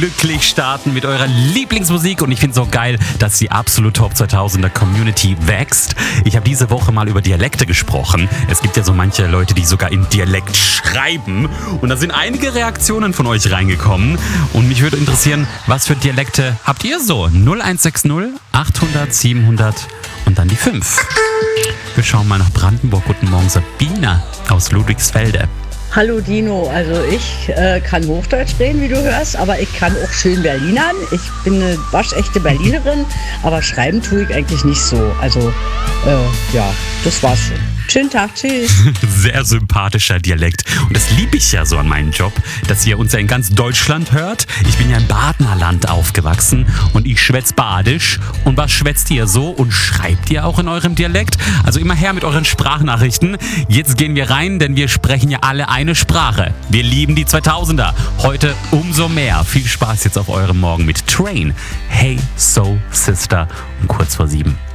glücklich starten mit eurer Lieblingsmusik und ich finde es so geil, dass die absolute Top 2000er Community wächst. Ich habe diese Woche mal über Dialekte gesprochen. Es gibt ja so manche Leute, die sogar in Dialekt schreiben und da sind einige Reaktionen von euch reingekommen und mich würde interessieren, was für Dialekte habt ihr so? 0160 800 700 und dann die 5. Wir schauen mal nach Brandenburg. Guten Morgen, Sabina aus Ludwigsfelde. Hallo Dino, also ich kann Hochdeutsch reden, wie du hörst, aber ich kann auch schön Berlinern. Ich bin eine waschechte Berlinerin, aber schreiben tue ich eigentlich nicht so. Also ja, das war's schon. Schönen Tag, tschüss. Sehr sympathischer Dialekt. Und das liebe ich ja so an meinem Job, dass ihr uns ja in ganz Deutschland hört. Ich bin ja im Badnerland aufgewachsen und ich schwätz Badisch. Und was schwätzt ihr so und schreibt ihr auch in eurem Dialekt? Also immer her mit euren Sprachnachrichten. Jetzt gehen wir rein, denn wir sprechen ja alle eine Sprache. Wir lieben die 2000er. Heute umso mehr. Viel Spaß jetzt auf eurem Morgen mit Train. Hey, Soul Sister um kurz vor 7.